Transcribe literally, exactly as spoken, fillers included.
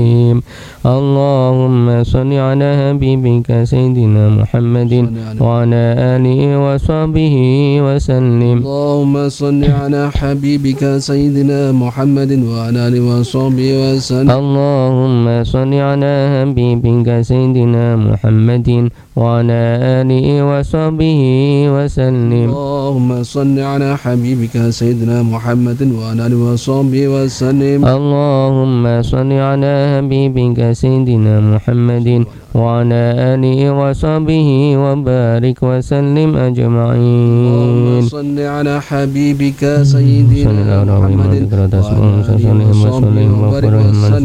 اللهم صل على حبيبك سيدنا محمد وعلى آله وصحبه وسلم. اللهم صل على حبيبك سيدنا محمد وعلى آله وصحبه وسلم. اللهم صل على حبيبك سيدنا محمد وعلى آله وصحبه وسلم. اللهم صل على حبيبك سيدنا محمد وعلى آله وصحبه وسلم. اللهم صل على حبيبك سيدنا محمد وعلى آله وصحبه وبارك وسلم أجمعين. اللهم صل على حبيبك سيدنا محمد وعلى آله وصحبه وبارك وسلم.